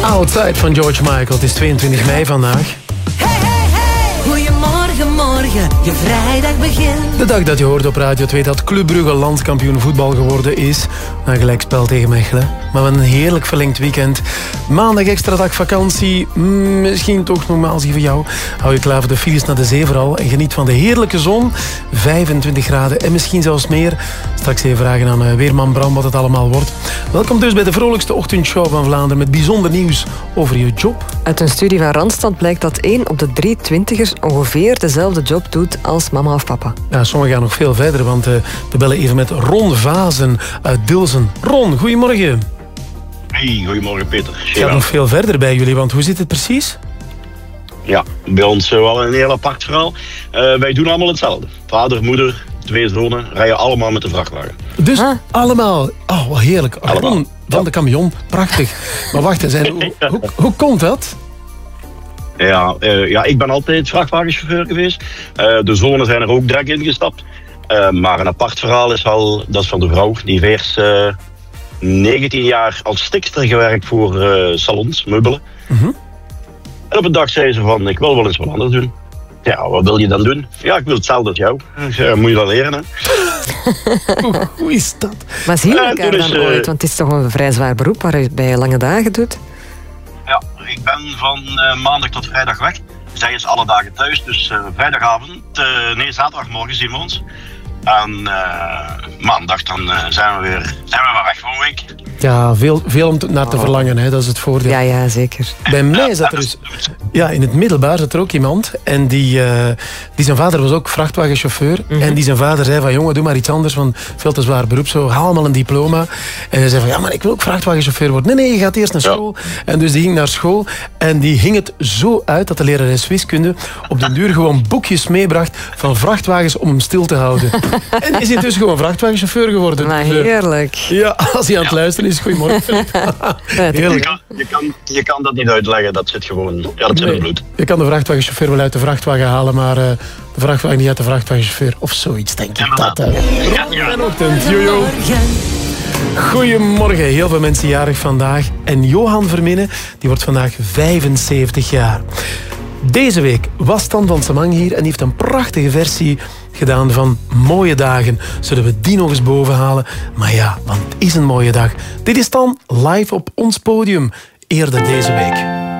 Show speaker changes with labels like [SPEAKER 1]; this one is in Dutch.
[SPEAKER 1] Outside van George Michael. Het is 22 mei vandaag.
[SPEAKER 2] Goedemorgen, morgen, je vrijdag begint.
[SPEAKER 1] De dag dat je hoort op Radio 2 dat Club Brugge landskampioen voetbal geworden is. Na gelijkspel tegen Mechelen. Maar met een heerlijk verlengd weekend. Maandag extra dag vakantie. Misschien toch nogmaals voor jou. Hou je klaar voor de files naar de zee vooral. En geniet van de heerlijke zon. 25 graden en misschien zelfs meer. Straks even vragen aan weerman Bram wat het allemaal wordt. Welkom dus bij de vrolijkste ochtendshow van Vlaanderen. Met bijzonder nieuws over je job.
[SPEAKER 3] Uit een studie van Randstad blijkt dat 1 op de 3 twintigers ongeveer dezelfde job doet als mama of papa.
[SPEAKER 1] Ja, sommigen gaan nog veel verder, want we bellen even met Ron Vazen uit Dilsen. Ron, goedemorgen.
[SPEAKER 4] Hey, goedemorgen Peter.
[SPEAKER 1] Het gaat nog veel verder bij jullie, want hoe zit het precies?
[SPEAKER 4] Ja, bij ons wel een heel apart verhaal. Wij doen allemaal hetzelfde. Vader, moeder, 2 zonen, rijden allemaal met de vrachtwagen.
[SPEAKER 1] Dus allemaal. Oh, wat heerlijk.
[SPEAKER 4] Allemaal.
[SPEAKER 1] Ron van de camion, prachtig. Maar wacht eens, hoe komt dat?
[SPEAKER 4] Ja, ik ben altijd vrachtwagenchauffeur geweest. De zonen zijn er ook direct ingestapt. Maar een apart verhaal is wel, dat is van de vrouw. Die heeft eerst 19 jaar als stikster gewerkt voor salons, meubelen. En op een dag zei ze van, ik wil wel eens wat anders doen. Ja, wat wil je dan doen? Ja, ik wil hetzelfde als jou. Ik zei, moet je dat leren, hè?
[SPEAKER 1] Hoe is dat?
[SPEAKER 3] Maar zien we elkaar dan ooit? Want het is toch een vrij zwaar beroep waarbij je lange dagen doet?
[SPEAKER 4] Ja, ik ben van maandag tot vrijdag weg. Zij is alle dagen thuis, dus zaterdagmorgen zien we ons. En maandag dan zijn we weer weg voor een week.
[SPEAKER 1] Ja, veel om naar te verlangen, hè? Dat is het voordeel.
[SPEAKER 3] Ja, zeker.
[SPEAKER 1] Bij mij zat er dus... Ja, in het middelbaar zat er ook iemand. En die zijn vader was ook vrachtwagenchauffeur. En die zijn vader zei van, jongen, doe maar iets anders. Van veel te zwaar beroep, zo. Haal maar een diploma. En hij zei van, ja, maar ik wil ook vrachtwagenchauffeur worden. Nee, je gaat eerst naar school. Ja. En dus die ging naar school. En die hing het zo uit dat de lerares wiskunde op den duur gewoon boekjes meebracht van vrachtwagens om hem stil te houden. En is hij dus gewoon vrachtwagenchauffeur geworden.
[SPEAKER 3] Maar heerlijk.
[SPEAKER 1] Ja, als hij aan het luisteren is, goedemorgen. Heerlijk.
[SPEAKER 4] Je kan dat niet uitleggen, dat zit gewoon... Ja, dat zit in het bloed.
[SPEAKER 1] Je kan de vrachtwagenchauffeur wel uit de vrachtwagen halen, maar de vrachtwagen niet uit de vrachtwagenchauffeur. Of zoiets, denk ik. Goedemorgen. Jojo. Goedemorgen. Heel veel mensen jarig vandaag. En Johan Verminnen, die wordt vandaag 75 jaar. Deze week was Stan van Samang hier en die heeft een prachtige versie gedaan van Mooie Dagen. Zullen we die nog eens bovenhalen? Maar ja, want het is een mooie dag. Dit is dan live op ons podium eerder deze week.